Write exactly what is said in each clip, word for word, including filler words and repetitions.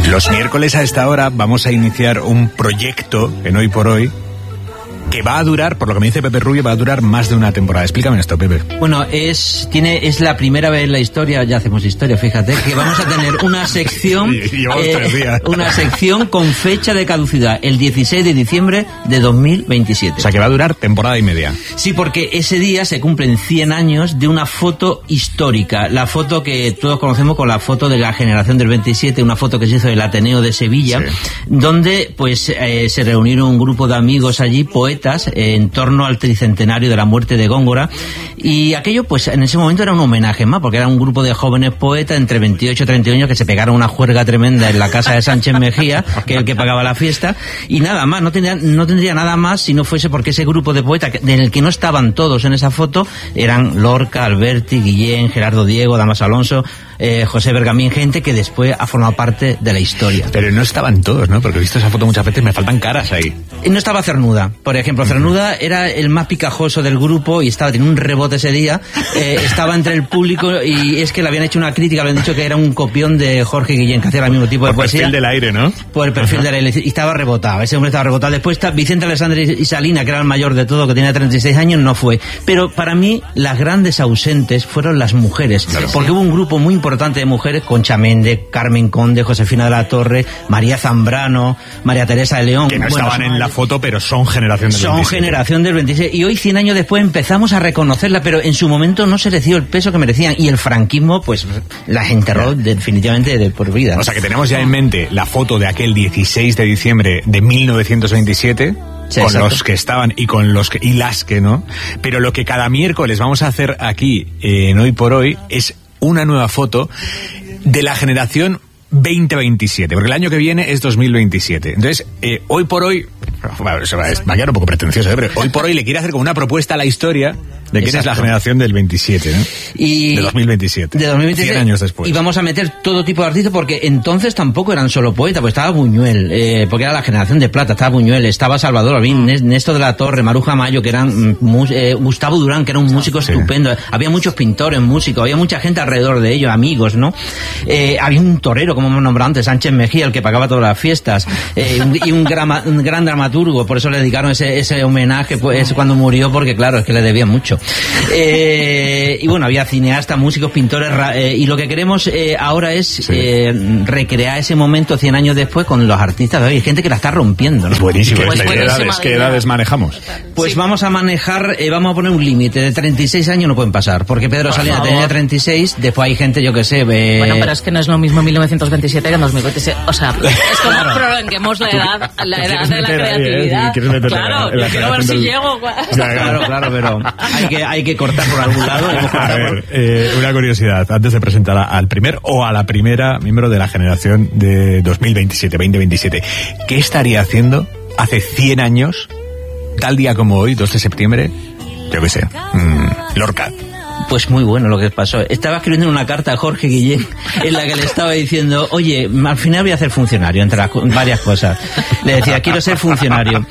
Los miércoles a esta hora vamos a iniciar un proyecto en Hoy por Hoy que va a durar, por lo que me dice Pepe Rubio, va a durar más de una temporada. Explícame esto, Pepe. Bueno, es tiene es la primera vez en la historia, ya hacemos historia, fíjate, que vamos a tener una sección eh, una sección con fecha de caducidad, el dieciséis de diciembre de dos mil veintisiete. O sea, que va a durar temporada y media. Sí, porque ese día se cumplen cien años de una foto histórica, la foto que todos conocemos con la foto de la generación del veintisiete, una foto que se hizo del Ateneo de Sevilla, sí, donde pues eh, se reunieron un grupo de amigos allí, poetas, en torno al tricentenario de la muerte de Góngora, y aquello pues en ese momento era un homenaje más, porque era un grupo de jóvenes poetas entre veintiocho y treinta años que se pegaron una juerga tremenda en la casa de Sánchez Mejía, que es el que pagaba la fiesta, y nada más, no tendría, no tendría nada más si no fuese porque ese grupo de poetas, en el que no estaban todos en esa foto, eran Lorca, Alberti, Guillén, Gerardo Diego, Damas Alonso, eh, José Bergamín, gente que después ha formado parte de la historia. Pero no estaban todos, ¿no? Porque he visto esa foto muchas veces, me faltan caras ahí. No estaba Cernuda, por ejemplo. Cernuda era el más picajoso del grupo y estaba teniendo un rebote ese día, eh, estaba entre el público y es que le habían hecho una crítica, le habían dicho que era un copión de Jorge Guillén, que hacía el mismo tipo de por poesía. Por el perfil del aire, ¿no? Por el perfil del aire, y estaba rebotado, ese hombre estaba rebotado. Después está Vicente Alessandri y Salina, que era el mayor de todo, que tenía treinta y seis años, no fue. Pero para mí, las grandes ausentes fueron las mujeres, claro, porque hubo un grupo muy importante de mujeres, Concha Méndez, Carmen Conde, Josefina de la Torre, María Zambrano, María Teresa de León. Que no bueno, estaban en la foto, pero son generación del son veintisiete. Son generación del veintisiete. Y hoy, cien años después, empezamos a reconocerla, pero en su momento no se les dio el peso que merecían. Y el franquismo, pues, las enterró definitivamente de por vida. O sea, que tenemos ya en mente la foto de aquel dieciséis de diciembre de mil novecientos veintisiete... Sí, con exacto. Los que estaban y con los que, y las que no. Pero lo que cada miércoles vamos a hacer aquí eh, en Hoy por Hoy es una nueva foto de la generación veinte veintisiete, porque el año que viene es dos mil veintisiete. Entonces, eh, hoy por hoy, bueno, se va a quedar un poco pretencioso, ¿eh? Pero hoy por hoy le quiere hacer como una propuesta a la historia de quién es la generación del veintisiete, ¿no? Y de dos mil veintisiete. De dos mil veintisiete. cien años después. Y vamos a meter todo tipo de artistas, porque entonces tampoco eran solo poetas, pues estaba Buñuel, eh, porque era la generación de plata, estaba Buñuel, estaba Salvador Albín, Néstor de la Torre, Maruja Mayo, que eran mus, eh, Gustavo Durán, que era un músico sí. estupendo. Había muchos pintores, músicos, había mucha gente alrededor de ellos, amigos, ¿no? Eh, había un torero, como hemos nombrado antes, Sánchez Mejía, el que pagaba todas las fiestas, eh, y un, grama, un gran dramaturgo, por eso le dedicaron ese, ese homenaje, pues cuando murió, porque claro, es que le debía mucho. Eh, Eh, y bueno, había cineastas, músicos, pintores, eh, y lo que queremos eh, ahora es sí. eh, recrear ese momento cien años después con los artistas. Hay gente que la está rompiendo, ¿no? Buenísimo. Pues, ¿Qué, edades, ¿Qué edades manejamos? Pues sí. vamos a manejar, eh, vamos a poner un límite de treinta y seis años, no pueden pasar, porque Pedro Salinas tenía treinta y seis, después hay gente, yo que sé... Eh... Bueno, pero es que no es lo mismo mil novecientos veintisiete que dos mil veintisiete, o sea, es como claro. prolonguemos la edad, la edad de la creatividad. Ahí, ¿eh? Claro, la, la yo quiero ver si del... llego. Claro, claro, pero hay que, hay que cortar por algún lado. A ver, eh, una curiosidad, antes de presentar al primer o a la primera miembro de la generación de dos mil veintisiete, veinte veintisiete, ¿qué estaría haciendo hace cien años, tal día como hoy, dos de septiembre? Yo qué sé, mmm, Lorca. Pues muy bueno lo que pasó. Estaba escribiendo una carta a Jorge Guillén en la que le estaba diciendo, oye, al final voy a ser funcionario, entre las, varias cosas. Le decía, quiero ser funcionario.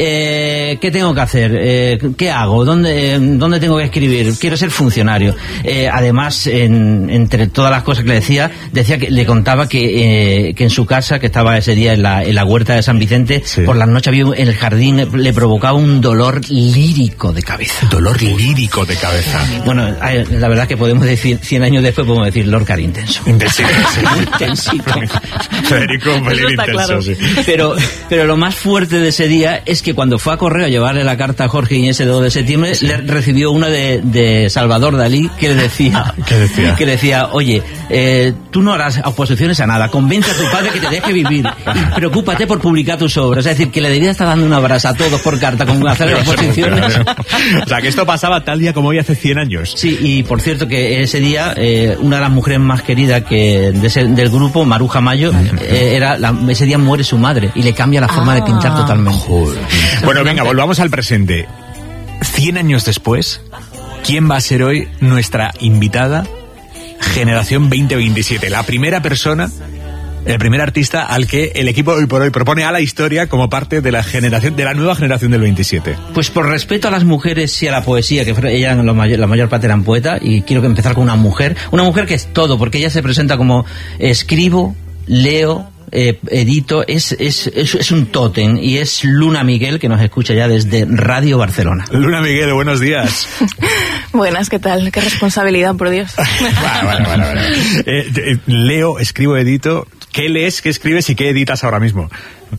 Eh, ¿Qué tengo que hacer? Eh, ¿Qué hago? ¿Dónde, ¿Dónde tengo que escribir? Quiero ser funcionario. Eh, además, en, entre todas las cosas que le decía, decía que le contaba que, eh, que en su casa, que estaba ese día en la, en la huerta de San Vicente, sí. por las noches había en el jardín, le provocaba un dolor lírico de cabeza. Dolor lírico de cabeza. Bueno, la verdad que podemos decir, cien años después podemos decir Lorca era intenso. Intensito, sí. Intensito. Federico, muy intenso, claro. sí. Pero, pero lo más fuerte de ese día es que cuando fue a correo a llevarle la carta a Jorge y ese dos de septiembre, sí. le recibió una de, de Salvador Dalí que le decía, ¿Qué decía? que decía, oye, eh, tú no harás oposiciones a nada, convence a tu padre que te deje vivir y preocúpate por publicar tus obras. Es decir, que le debía estar dando un abrazo a todos por carta con hacer oposiciones. O sea, que esto pasaba tal día como hoy hace cien años. Sí, y por cierto que ese día eh, una de las mujeres más queridas que de ese, del grupo, Maruja Mayo, eh, era la, ese día muere su madre y le cambia la forma ah. de pintar totalmente. Joder. Bueno, venga, volvamos al presente. Cien años después, ¿quién va a ser hoy nuestra invitada? Generación veinte veintisiete, la primera persona, el primer artista al que el equipo Hoy por Hoy propone a la historia como parte de la generación, de la nueva generación del veintisiete. Pues por respeto a las mujeres y a la poesía, que ella la mayor, la mayor parte eran poetas, y quiero empezar con una mujer, una mujer que es todo, porque ella se presenta como escribo, leo, eh, edito, es, es, es, es un tótem, y es Luna Miguel, que nos escucha ya desde Radio Barcelona. Luna Miguel, buenos días. Buenas, ¿qué tal? Qué responsabilidad, por Dios. Bueno, bueno, bueno, bueno. Eh, eh, leo, escribo, edito. ¿Qué lees, qué escribes y qué editas ahora mismo?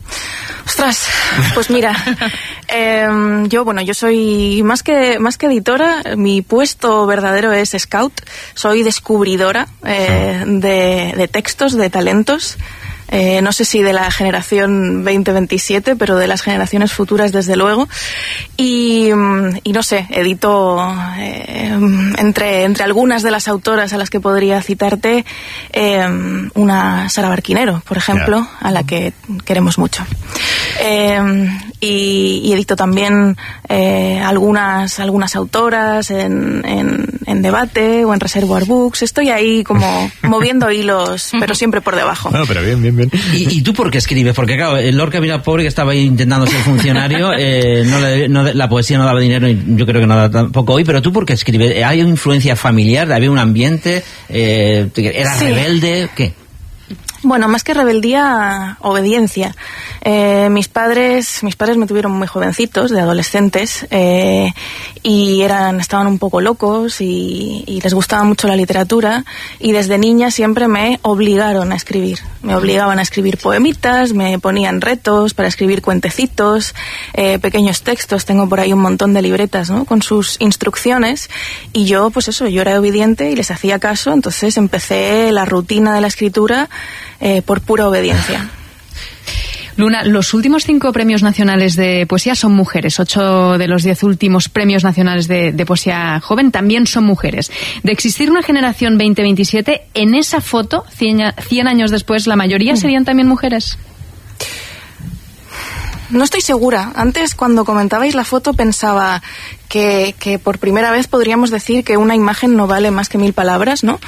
Ostras, pues mira, eh, yo bueno, yo soy más que más que editora, mi puesto verdadero es scout, soy descubridora eh, de, de textos, de talentos. Eh, no sé si de la generación veinte veintisiete, pero de las generaciones futuras desde luego. Y, y no sé, edito eh, entre, entre algunas de las autoras a las que podría citarte, eh, una Sara Barquinero, por ejemplo, yeah. a la que queremos mucho. Eh, y, y edito también eh, algunas, algunas autoras en, en, en debate o en Reservoir Books. Estoy ahí como moviendo hilos, pero siempre por debajo. No, pero bien, bien, bien. ¿Y, y tú por qué escribes? Porque claro, el Lorca, mira, pobre, que estaba ahí intentando ser funcionario, eh, no le, no, la poesía no daba dinero y yo creo que no da tampoco hoy, pero tú por qué escribes? ¿Hay una influencia familiar? ¿Había un ambiente? Eh, ¿Eras sí. rebelde? ¿Qué? Bueno, más que rebeldía, obediencia. Eh, mis padres, mis padres me tuvieron muy jovencitos, de adolescentes, eh, y eran, estaban un poco locos y, y les gustaba mucho la literatura, y desde niña siempre me obligaron a escribir. Me obligaban a escribir poemitas, me ponían retos para escribir cuentecitos, eh, pequeños textos. Tengo por ahí un montón de libretas, ¿no?, con sus instrucciones, y yo, pues eso, yo era obediente y les hacía caso. Entonces empecé la rutina de la escritura Eh, por pura obediencia. Luna, los últimos cinco premios nacionales de poesía son mujeres. Ocho de los diez últimos premios nacionales de, de poesía joven también son mujeres. De existir una generación veinte veintisiete, en esa foto, cien años después, ¿la mayoría serían también mujeres? No estoy segura. Antes, cuando comentabais la foto, pensaba que, que por primera vez podríamos decir que una imagen no vale más que mil palabras, ¿no?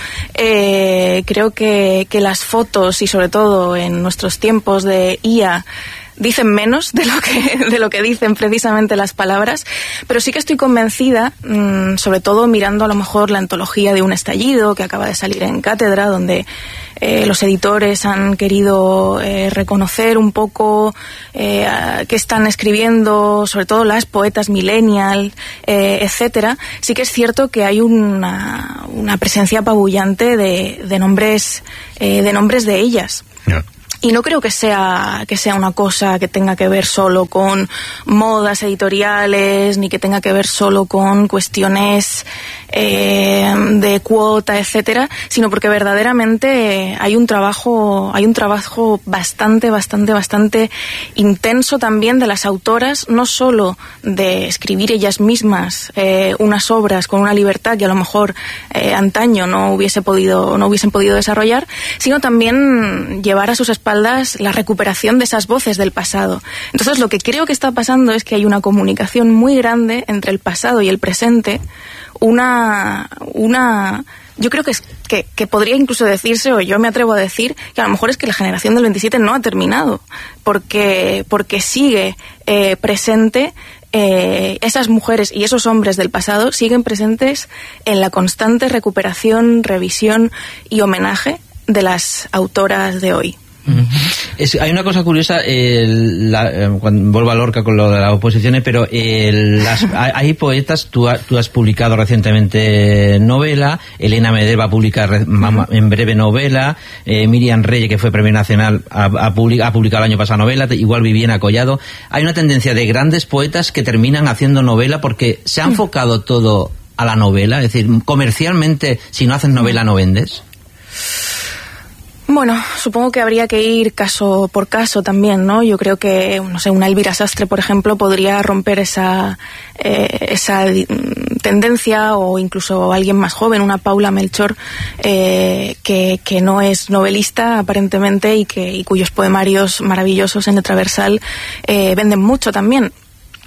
Eh, creo que, que las fotos, y sobre todo en nuestros tiempos de I A, dicen menos de lo que de lo que dicen precisamente las palabras, pero sí que estoy convencida, mmm, sobre todo mirando a lo mejor la antología de Un estallido, que acaba de salir en Cátedra, donde eh, los editores han querido eh, reconocer un poco eh, qué están escribiendo, sobre todo las poetas millennial, eh, etcétera. Sí que es cierto que hay una, una presencia apabullante de, de nombres eh, de nombres de ellas. Yeah. Y no creo que sea que sea una cosa que tenga que ver solo con modas editoriales, ni que tenga que ver solo con cuestiones eh, de cuota, etcétera, sino porque verdaderamente hay un trabajo hay un trabajo bastante, bastante, bastante intenso también de las autoras, no solo de escribir ellas mismas eh, unas obras con una libertad que a lo mejor eh, antaño no hubiese podido no hubiesen podido desarrollar, sino también llevar a sus espaldas la recuperación de esas voces del pasado. Entonces, lo que creo que está pasando es que hay una comunicación muy grande entre el pasado y el presente, una una yo creo que, es, que, que podría incluso decirse, o yo me atrevo a decir, que a lo mejor es que la generación del veintisiete no ha terminado, porque, porque sigue eh, presente. Eh, esas mujeres y esos hombres del pasado siguen presentes en la constante recuperación, revisión y homenaje de las autoras de hoy. Es, hay una cosa curiosa, eh, la, eh, cuando vuelvo a Lorca con lo de las oposiciones, pero eh, las, hay, hay poetas, tú, ha, tú has publicado recientemente novela, Elena Meder va a publicar uh-huh. en breve novela, eh, Miriam Reyes, que fue Premio Nacional, ha, ha, public, ha publicado el año pasado novela, igual Viviana Collado. Hay una tendencia de grandes poetas que terminan haciendo novela porque se ha enfocado todo a la novela, es decir, comercialmente, si no haces novela no vendes. Bueno, supongo que habría que ir caso por caso también, ¿no? Yo creo que, no sé, una Elvira Sastre, por ejemplo, podría romper esa eh, esa tendencia, o incluso alguien más joven, una Paula Melchor, eh, que, que no es novelista aparentemente y que y cuyos poemarios maravillosos en letra versal eh, venden mucho también.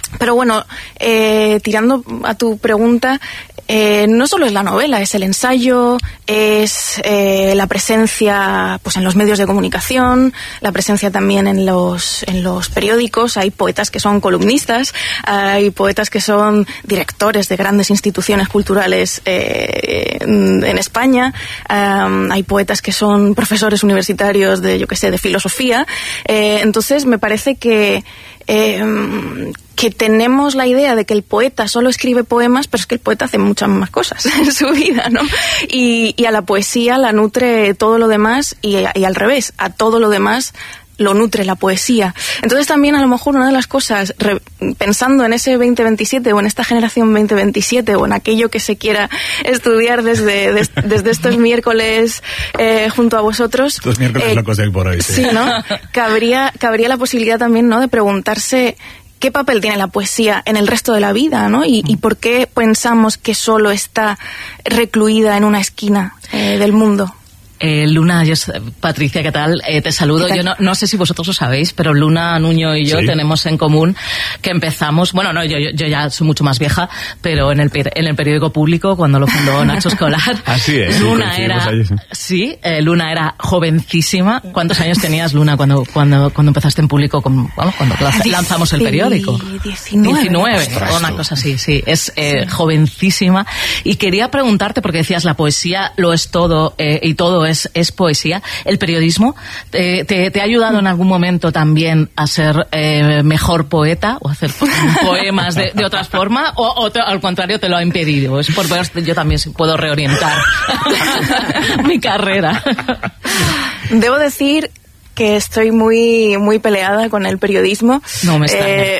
pero bueno, eh, tirando a tu pregunta, eh, no solo es la novela, es el ensayo, es eh, la presencia pues en los medios de comunicación, la presencia también en los en los periódicos. Hay poetas que son columnistas, hay poetas que son directores de grandes instituciones culturales eh, en España, um, hay poetas que son profesores universitarios de, yo qué sé, de filosofía. Eh, entonces me parece que Eh, que tenemos la idea de que el poeta solo escribe poemas, pero es que el poeta hace muchas más cosas en su vida, ¿no? Y, y a la poesía la nutre todo lo demás y, y al revés, a todo lo demás lo nutre la poesía. Entonces también a lo mejor una de las cosas, re, pensando en ese veinte veintisiete o en esta generación veinte veintisiete o en aquello que se quiera estudiar desde, des, desde estos miércoles eh, junto a vosotros. Estos miércoles eh, locos de hoy por hoy, sí. Sí, ¿no? Cabría, cabría la posibilidad también, ¿no?, de preguntarse qué papel tiene la poesía en el resto de la vida, ¿no? Y, y por qué pensamos que solo está recluida en una esquina eh, del mundo. Eh, Luna, yo, Patricia, ¿qué tal? Eh, te saludo. Yo no, no sé si vosotros lo sabéis, pero Luna, Nuño y yo sí. tenemos en común que empezamos, bueno, no, yo, yo ya soy mucho más vieja, pero en el, en el periódico Público, cuando lo fundó Nacho Escolar, así es, Luna sí, era, allí, sí, sí eh, Luna era jovencísima. ¿Cuántos años tenías, Luna, cuando, cuando, cuando empezaste en Público, con, bueno, cuando lanzamos el periódico? diecinueve. diecinueve, o una cosa así, sí. Es eh, sí. jovencísima. Y quería preguntarte, porque decías, la poesía lo es todo, eh, y todo es Es, es poesía. ¿El periodismo eh, te, te ha ayudado en algún momento también a ser eh, mejor poeta o a hacer poemas de, de otras formas? ¿O, o te, al contrario te lo ha impedido? Es por ver, yo también puedo reorientar mi carrera. Debo decir que estoy muy muy peleada con el periodismo. No me extraña. Eh...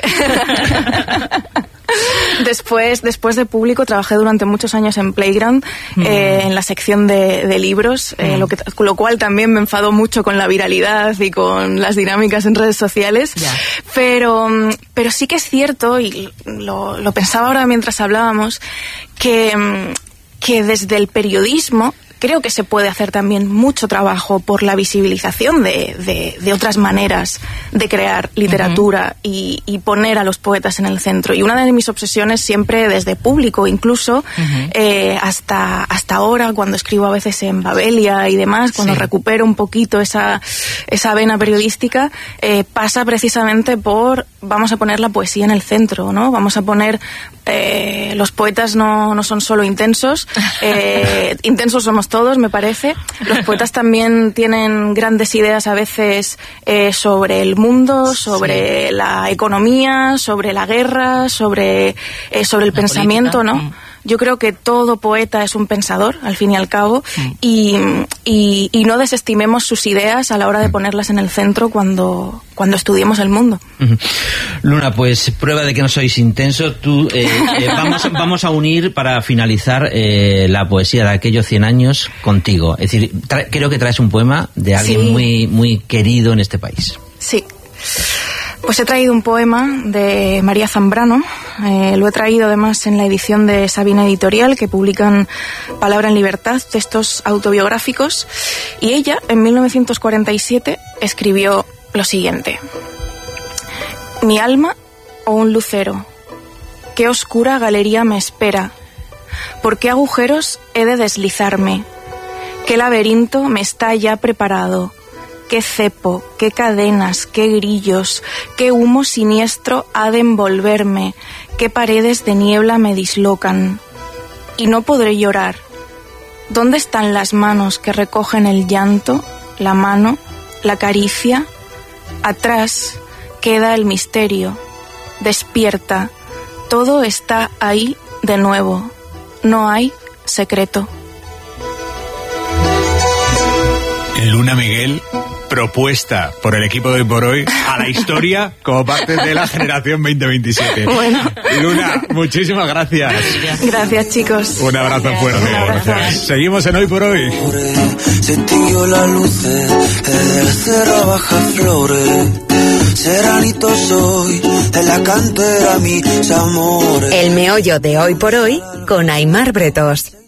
Después, después de Público trabajé durante muchos años en Playground, mm. eh, en la sección de, de libros, eh, mm. lo, que, lo cual también me enfadó mucho con la viralidad y con las dinámicas en redes sociales. Yeah. Pero, pero sí que es cierto, y lo, lo pensaba ahora mientras hablábamos, que, que desde el periodismo creo que se puede hacer también mucho trabajo por la visibilización de, de, de otras maneras de crear literatura uh-huh. y, y poner a los poetas en el centro. Y una de mis obsesiones siempre desde Público, incluso uh-huh. eh, hasta, hasta ahora, cuando escribo a veces en Babelia y demás, cuando sí. recupero un poquito esa, esa vena periodística, eh, pasa precisamente por vamos a poner la poesía en el centro, ¿no? Vamos a poner eh, los poetas no, no son solo intensos, eh, intensos somos todos, me parece. Los poetas también tienen grandes ideas a veces eh, sobre el mundo, sobre sí. la economía, sobre la guerra, sobre, eh, sobre el la pensamiento, política. ¿no? Mm. Yo creo que todo poeta es un pensador, al fin y al cabo, mm. y, y, y no desestimemos sus ideas a la hora de ponerlas en el centro cuando, cuando estudiemos el mundo. Uh-huh. Luna, pues prueba de que no sois intensos. Tú, eh, eh, vamos, vamos a unir para finalizar eh, la poesía de aquellos cien años contigo. Es decir, tra- creo que traes un poema de alguien sí. muy, muy querido en este país. Sí. Pues he traído un poema de María Zambrano, eh, lo he traído además en la edición de Sabina Editorial, que publican Palabra en Libertad, textos autobiográficos, y ella, en mil novecientos cuarenta y siete, escribió lo siguiente: mi alma o un lucero, qué oscura galería me espera, por qué agujeros he de deslizarme, qué laberinto me está ya preparado, qué cepo, qué cadenas, qué grillos, qué humo siniestro ha de envolverme, qué paredes de niebla me dislocan. Y no podré llorar. ¿Dónde están las manos que recogen el llanto, la mano, la caricia? Atrás queda el misterio. Despierta. Todo está ahí de nuevo. No hay secreto. Luna Miguel, propuesta por el equipo de Hoy por Hoy a la historia como parte de la generación veinte veintisiete. Bueno. Luna, muchísimas gracias. Gracias, chicos. Un abrazo gracias. fuerte. Un abrazo. Seguimos en Hoy por Hoy. Se extinguió la luz desde el cerro baja flores. Seranito soy de la cantera mis amores. El meollo de Hoy por Hoy con Aimar Bretos.